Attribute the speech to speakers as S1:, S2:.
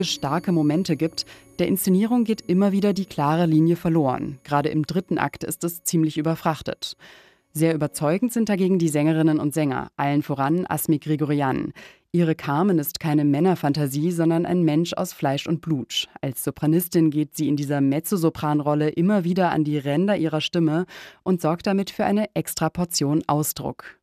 S1: starke Momente gibt, der Inszenierung geht immer wieder die klare Linie verloren. Gerade im dritten Akt ist es ziemlich überfrachtet. Sehr überzeugend sind dagegen die Sängerinnen und Sänger, allen voran Asmi Grigorian. Ihre Carmen ist keine Männerfantasie, sondern ein Mensch aus Fleisch und Blut. Als Sopranistin geht sie in dieser Mezzosopranrolle immer wieder an die Ränder ihrer Stimme und sorgt damit für eine extra Portion Ausdruck.